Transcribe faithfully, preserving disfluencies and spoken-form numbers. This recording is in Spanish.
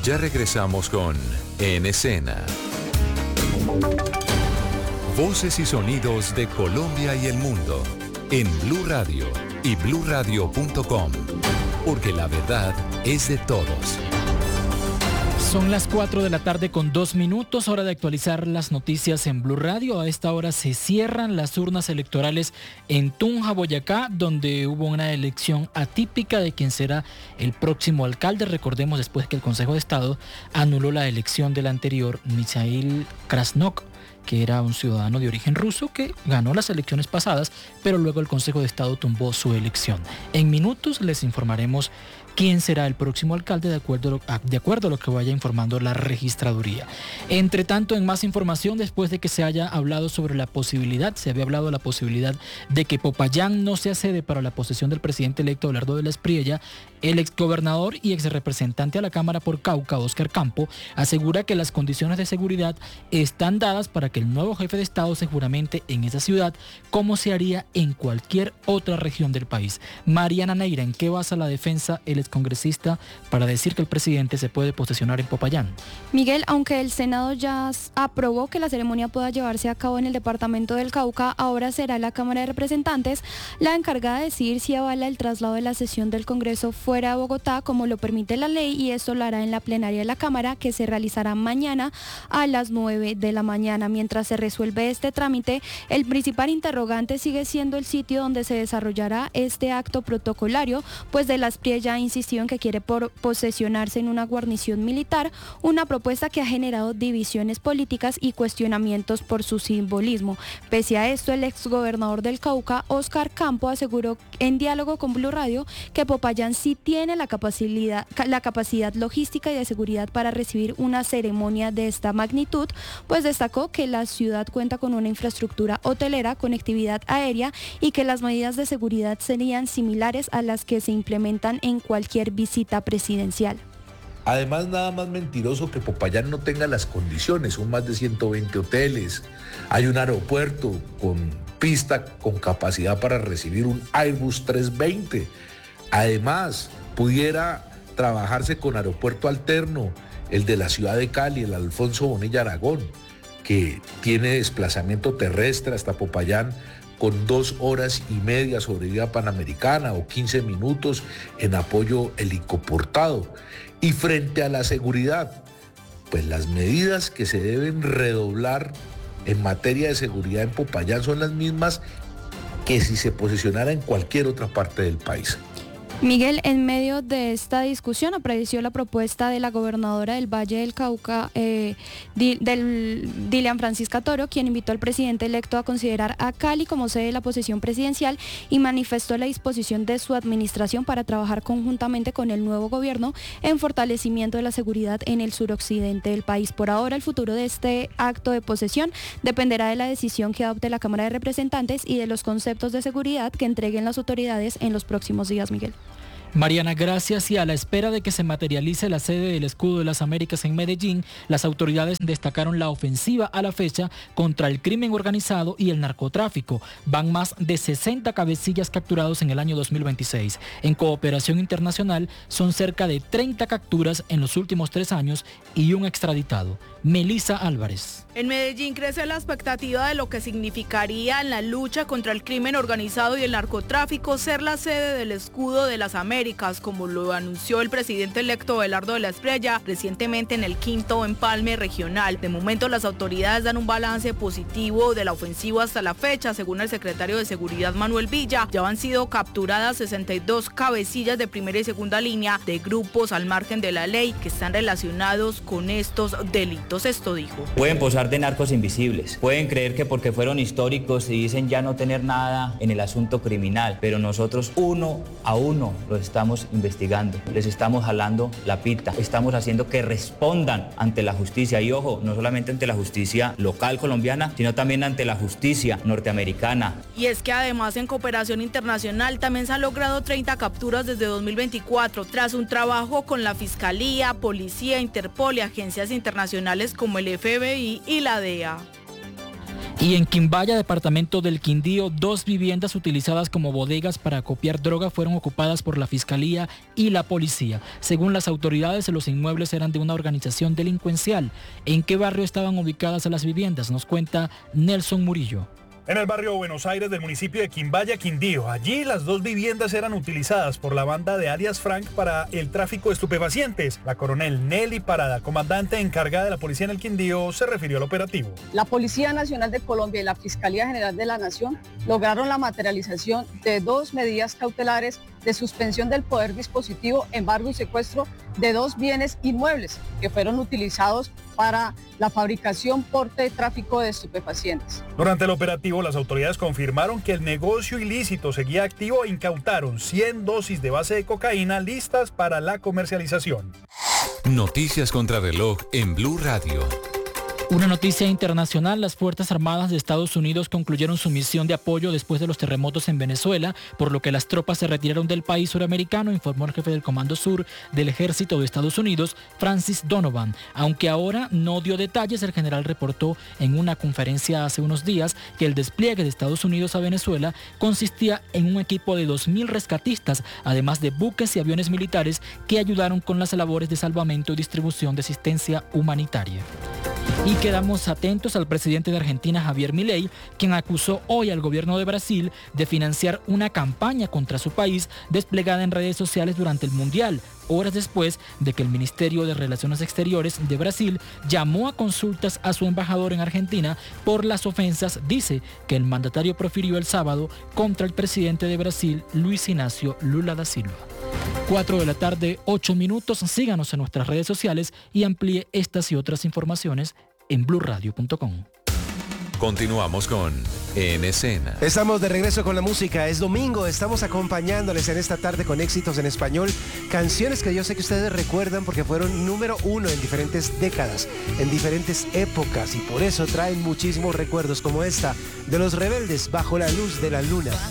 Ya regresamos con En Escena. Voces y sonidos de Colombia y el mundo en Blue Radio y blue radio punto com, porque la verdad es de todos. Son las cuatro de la tarde con dos minutos, hora de actualizar las noticias en Blue Radio. A esta hora se cierran las urnas electorales en Tunja, Boyacá, donde hubo una elección atípica de quien será el próximo alcalde. Recordemos, después que el Consejo de Estado anuló la elección del anterior, Misail Krasnok, que era un ciudadano de origen ruso que ganó las elecciones pasadas, pero luego el Consejo de Estado tumbó su elección. En minutos les informaremos quién será el próximo alcalde de acuerdo, a, de acuerdo a lo que vaya informando la registraduría. Entre tanto, en más información, después de que se haya hablado sobre la posibilidad, se había hablado de la posibilidad de que Popayán no sea sede para la posesión del presidente electo Abelardo de la Espriella, el exgobernador y exrepresentante a la Cámara por Cauca, Óscar Campo, asegura que las condiciones de seguridad están dadas para que el nuevo jefe de Estado se juramente en esa ciudad, como se haría en cualquier otra región del país. Mariana Neira, ¿en qué basa la defensa el congresista para decir que el presidente se puede posesionar en Popayán? Miguel, aunque el Senado ya aprobó que la ceremonia pueda llevarse a cabo en el departamento del Cauca, ahora será la Cámara de Representantes la encargada de decidir si avala el traslado de la sesión del Congreso fuera de Bogotá, como lo permite la ley, y esto lo hará en la plenaria de la Cámara, que se realizará mañana a las nueve de la mañana. Mientras se resuelve este trámite, el principal interrogante sigue siendo el sitio donde se desarrollará este acto protocolario, pues de la Espriella insistió en que quiere por posesionarse en una guarnición militar, una propuesta que ha generado divisiones políticas y cuestionamientos por su simbolismo. Pese a esto, el exgobernador del Cauca, Óscar Campo, aseguró en diálogo con Blue Radio que Popayán sí tiene la capacidad, la capacidad logística y de seguridad para recibir una ceremonia de esta magnitud, pues destacó que la ciudad cuenta con una infraestructura hotelera, conectividad aérea y que las medidas de seguridad serían similares a las que se implementan en cualquier visita presidencial. Además, nada más mentiroso que Popayán no tenga las condiciones. Son más de ciento veinte hoteles, hay un aeropuerto con pista con capacidad para recibir un Airbus trescientos veinte. Además, pudiera trabajarse con aeropuerto alterno, el de la ciudad de Cali, el Alfonso Bonilla Aragón, que tiene desplazamiento terrestre hasta Popayán con dos horas y media sobre vía panamericana o quince minutos en apoyo helicoportado. Y frente a la seguridad, pues las medidas que se deben redoblar en materia de seguridad en Popayán son las mismas que si se posicionara en cualquier otra parte del país. Miguel, en medio de esta discusión apareció la propuesta de la gobernadora del Valle del Cauca, eh, del Dilian Francisca Toro, quien invitó al presidente electo a considerar a Cali como sede de la posesión presidencial y manifestó la disposición de su administración para trabajar conjuntamente con el nuevo gobierno en fortalecimiento de la seguridad en el suroccidente del país. Por ahora, el futuro de este acto de posesión dependerá de la decisión que adopte la Cámara de Representantes y de los conceptos de seguridad que entreguen las autoridades en los próximos días, Miguel. Mariana, gracias. Y a la espera de que se materialice la sede del Escudo de las Américas en Medellín, las autoridades destacaron la ofensiva a la fecha contra el crimen organizado y el narcotráfico. Van más de sesenta cabecillas capturados en el año dos mil veintiséis. En cooperación internacional son cerca de treinta capturas en los últimos tres años y un extraditado. Melissa Álvarez. En Medellín crece la expectativa de lo que significaría en la lucha contra el crimen organizado y el narcotráfico ser la sede del Escudo de las Américas, como lo anunció el presidente electo Abelardo de la Espriella recientemente en el quinto empalme regional. De momento, las autoridades dan un balance positivo de la ofensiva hasta la fecha. Según el secretario de Seguridad Manuel Villa, ya han sido capturadas sesenta y dos cabecillas de primera y segunda línea de grupos al margen de la ley que están relacionados con estos delitos. Esto dijo. Pueden posar de narcos invisibles, pueden creer que porque fueron históricos y dicen ya no tener nada en el asunto criminal, pero nosotros uno a uno los estamos investigando, les estamos jalando la pita, estamos haciendo que respondan ante la justicia y ojo, no solamente ante la justicia local colombiana, sino también ante la justicia norteamericana. Y es que además en cooperación internacional también se han logrado treinta capturas desde dos mil veinticuatro, tras un trabajo con la Fiscalía, Policía, Interpol y agencias internacionales como el F B I y la D E A. Y en Quimbaya, departamento del Quindío, dos viviendas utilizadas como bodegas para acopiar droga fueron ocupadas por la Fiscalía y la Policía. Según las autoridades, los inmuebles eran de una organización delincuencial. ¿En qué barrio estaban ubicadas las viviendas? Nos cuenta Nelson Murillo. En el barrio Buenos Aires del municipio de Quimbaya, Quindío. Allí las dos viviendas eran utilizadas por la banda de alias Frank para el tráfico de estupefacientes. La coronel Nelly Parada, comandante encargada de la policía en el Quindío, se refirió al operativo. La Policía Nacional de Colombia y la Fiscalía General de la Nación lograron la materialización de dos medidas cautelares de suspensión del poder dispositivo, embargo y secuestro de dos bienes inmuebles que fueron utilizados para la fabricación, porte y tráfico de estupefacientes. Durante el operativo, las autoridades confirmaron que el negocio ilícito seguía activo e incautaron cien dosis de base de cocaína listas para la comercialización. Noticias contra reloj en Blue Radio. Una noticia internacional: las Fuerzas Armadas de Estados Unidos concluyeron su misión de apoyo después de los terremotos en Venezuela, por lo que las tropas se retiraron del país suramericano, informó el jefe del Comando Sur del Ejército de Estados Unidos, Francis Donovan. Aunque ahora no dio detalles, el general reportó en una conferencia hace unos días que el despliegue de Estados Unidos a Venezuela consistía en un equipo de dos mil rescatistas, además de buques y aviones militares que ayudaron con las labores de salvamento y distribución de asistencia humanitaria. Y quedamos atentos al presidente de Argentina, Javier Milei, quien acusó hoy al gobierno de Brasil de financiar una campaña contra su país desplegada en redes sociales durante el Mundial, horas después de que el Ministerio de Relaciones Exteriores de Brasil llamó a consultas a su embajador en Argentina por las ofensas, dice, que el mandatario profirió el sábado contra el presidente de Brasil, Luis Ignacio Lula da Silva. cuatro de la tarde, ocho minutos. Síganos en nuestras redes sociales y amplíe estas y otras informaciones en blue radio punto com. Continuamos con En Escena. Estamos de regreso con la música. Es domingo, estamos acompañándoles en esta tarde con éxitos en español. Canciones que yo sé que ustedes recuerdan porque fueron número uno en diferentes décadas, en diferentes épocas, y por eso traen muchísimos recuerdos, como esta de Los Rebeldes, Bajo la Luz de la Luna.